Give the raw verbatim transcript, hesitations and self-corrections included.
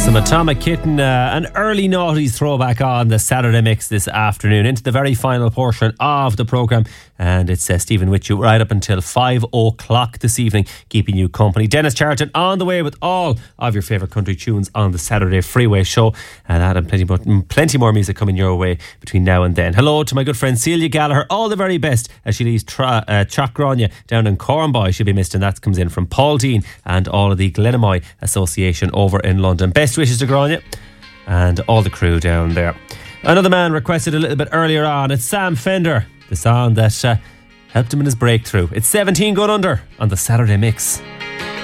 Some Atomic Kitten, uh, an early noughties throwback on the Saturday Mix this afternoon into the very final portion of the programme. And it's uh, Stephen with you right up until five o'clock this evening, keeping you company. Dennis Charlton on the way with all of your favourite country tunes on the Saturday Freeway Show. And that and plenty more, plenty more music coming your way between now and then. Hello to my good friend Celia Gallagher. All the very best as she leaves tra- uh, Chalkgrania down in Cornboy. She'll be missed, and that comes in from Paul Dean and all of the Glenamoy Association over in London. Best wishes to Grania and all the crew down there. Another man requested a little bit earlier on. It's Sam Fender, the song that uh, helped him in his breakthrough. It's seventeen Going Under on the Saturday Mix.